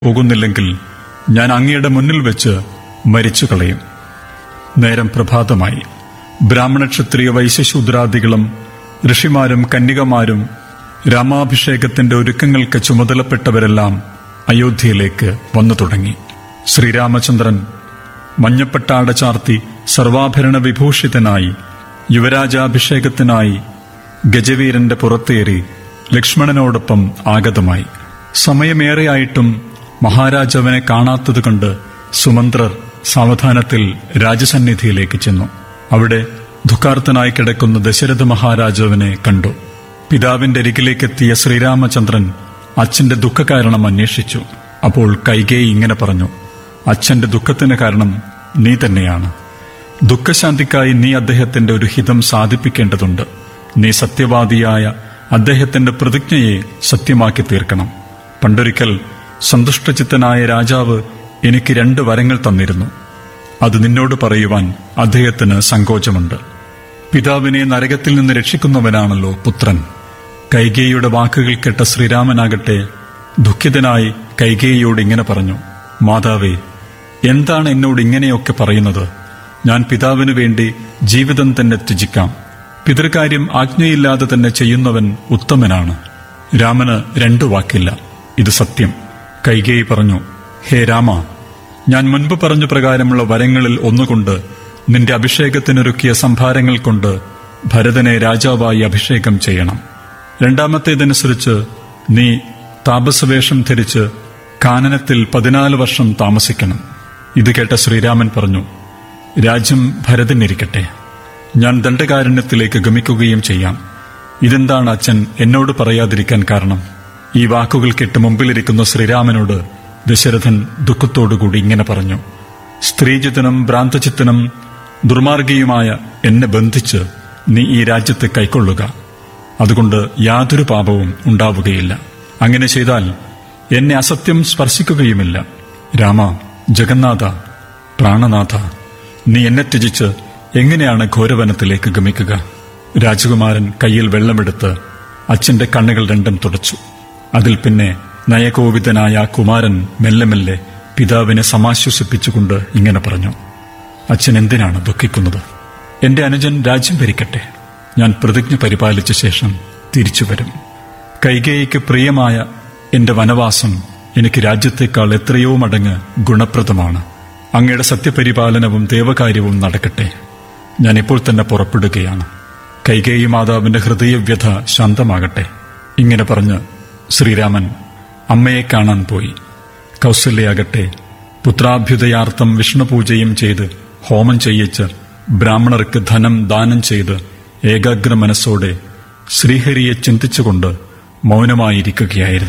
പോകുന്നില്ലെങ്കിൽ ഞാൻ അങ്ങയുടെ മുന്നിൽ വെച്ച് മരിച്ചു കളയും. നേരം പ്രഭാതമായി. ബ്രാഹ്മണ ക്ഷത്രിയ വൈശ്യശൂദ്രാദികളും ഋഷിമാരും കന്യകമാരും രാമാഭിഷേകത്തിന്റെ ഒരുക്കങ്ങൾക്ക് ചുമതലപ്പെട്ടവരെല്ലാം അയോധ്യയിലേക്ക് വന്നു തുടങ്ങി. ശ്രീരാമചന്ദ്രൻ മഞ്ഞപ്പട്ടാട ചാർത്തി സർവാഭരണ വിഭൂഷിതനായി യുവരാജാഭിഷേകത്തിനായി ഗജവീരന്റെ പുറത്തേറി ലക്ഷ്മണനോടൊപ്പം ആഗതമായി. സമയമേറെയായിട്ടും മഹാരാജാവിനെ കാണാത്തതുകൊണ്ട് സുമന്ത്രർ സാവധാനത്തിൽ രാജസന്നിധിയിലേക്ക് ചെന്നു. അവിടെ ദുഃഖാർത്തനായി കിടക്കുന്ന ദശരഥ മഹാരാജാവിനെ കണ്ടു. പിതാവിന്റെ അരികിലേക്കെത്തിയ ശ്രീരാമചന്ദ്രൻ അച്ഛന്റെ ദുഃഖകാരണം അന്വേഷിച്ചു. അപ്പോൾ കൈകേയി ഇങ്ങനെ പറഞ്ഞു: അച്ഛന്റെ ദുഃഖത്തിന് കാരണം നീ തന്നെയാണ്. ദുഃഖശാന്തിക്കായി നീ അദ്ദേഹത്തിന്റെ ഒരു ഹിതം സാധിപ്പിക്കേണ്ടതുണ്ട്. നീ സത്യവാദിയായ അദ്ദേഹത്തിന്റെ പ്രതിജ്ഞയെ സത്യമാക്കി തീർക്കണം. പണ്ടൊരിക്കൽ സന്തുഷ്ടചിത്തനായ രാജാവ് എനിക്ക് 2 വരങ്ങൾ തന്നിരുന്നു. അത് നിന്നോട് പറയുവാൻ അദ്ദേഹത്തിന് സങ്കോചമുണ്ട്. പിതാവിനെ നരകത്തിൽ നിന്ന് രക്ഷിക്കുന്നവനാണല്ലോ പുത്രൻ. കൈകേയിയുടെ വാക്കുകൾ കേട്ട ശ്രീരാമനാകട്ടെ ദുഃഖിതനായി കൈകേയിയോട് ഇങ്ങനെ പറഞ്ഞു: മാതാവേ, എന്താണ് എന്നോട് ഇങ്ങനെയൊക്കെ പറയുന്നത്? ഞാൻ പിതാവിനു വേണ്ടി ജീവിതം തന്നെ ത്യജിക്കാം. പിതൃകാര്യം ആജ്ഞയില്ലാതെ തന്നെ ചെയ്യുന്നവൻ ഉത്തമനാണ്. രാമന് 2 വാക്കില്ല. ഇത് സത്യം. കൈകേയി പറഞ്ഞു: ഹേ രാമ, ഞാൻ മുൻപ് പറഞ്ഞ പ്രകാരമുള്ള വരങ്ങളിൽ ഒന്നുകൊണ്ട് നിന്റെ അഭിഷേകത്തിനൊരുക്കിയ സംഭാരങ്ങൾ കൊണ്ട് ഭരതനെ രാജാവായി അഭിഷേകം ചെയ്യണം. രണ്ടാമത്തേതനുസരിച്ച് നീ താപസവേഷം ധരിച്ച് കാനനത്തിൽ 14 വർഷം താമസിക്കണം. ഇത് കേട്ട ശ്രീരാമൻ പറഞ്ഞു: രാജ്യം ഭരതനിരിക്കട്ടെ. ഞാൻ ദണ്ഡകാരണ്യത്തിലേക്ക് ഗമിക്കുകയും ചെയ്യാം. ഇതെന്താണ് അച്ഛൻ എന്നോട് പറയാതിരിക്കാൻ കാരണം? ഈ വാക്കുകൾ കേട്ട് മുമ്പിലിരിക്കുന്ന ശ്രീരാമനോട് ദശരഥൻ ദുഃഖത്തോടുകൂടി ഇങ്ങനെ പറഞ്ഞു: സ്ത്രീജിതനും ഭ്രാന്തചിത്തനും ദുർമാർഗിയുമായ എന്നെ ബന്ധിച്ച് നീ ഈ രാജ്യത്തെ കൈക്കൊള്ളുക. അതുകൊണ്ട് യാതൊരു പാപവും ഉണ്ടാവുകയില്ല. അങ്ങനെ ചെയ്താൽ എന്നെ അസത്യം സ്പർശിക്കുകയുമില്ല. രാമ, ജഗന്നാഥ, പ്രാണനാഥ, നീ എന്നെ ത്യജിച്ച് എങ്ങനെയാണ് ഘോരവനത്തിലേക്ക് ഗമിക്കുക? രാജകുമാരൻ കയ്യിൽ വെള്ളമെടുത്ത് അച്ഛന്റെ കണ്ണുകൾ 2 തുടച്ചു. അതിൽ പിന്നെ നയകോപിതനായ ആ കുമാരൻ മെല്ലെ മെല്ലെ പിതാവിനെ സമാശ്വസിപ്പിച്ചുകൊണ്ട് ഇങ്ങനെ പറഞ്ഞു: അച്ഛൻ എന്തിനാണ് ദുഃഖിക്കുന്നത്? എന്റെ അനുജൻ രാജ്യം ഭരിക്കട്ടെ. ഞാൻ പ്രതിജ്ഞ പരിപാലിച്ച ശേഷം തിരിച്ചു വരും. കൈകേയിക്ക് പ്രിയമായ എന്റെ വനവാസം എനിക്ക് രാജ്യത്തേക്കാൾ എത്രയോ മടങ്ങ് ഗുണപ്രദമാണ്. അങ്ങയുടെ സത്യപരിപാലനവും ദേവകാര്യവും നടക്കട്ടെ. ഞാൻ ഇപ്പോൾ തന്നെ പുറപ്പെടുകയാണ്. കൈകേയി മാതാവിന്റെ ഹൃദയവ്യഥ ശാന്തമാകട്ടെ. ഇങ്ങനെ പറഞ്ഞ് ശ്രീരാമൻ അമ്മയെ കാണാൻ പോയി. കൗസല്യയാകട്ടെ പുത്രാഭ്യുദയാർത്ഥം വിഷ്ണുപൂജയും ചെയ്ത് ഹോമം ചെയ്യിച്ച് ബ്രാഹ്മണർക്ക് ധനം ദാനം ചെയ്ത് ഏകാഗ്ര മനസ്സോടെ ശ്രീഹരിയെ ചിന്തിച്ചുകൊണ്ട് മൗനമായിരിക്കുകയായിരുന്നു.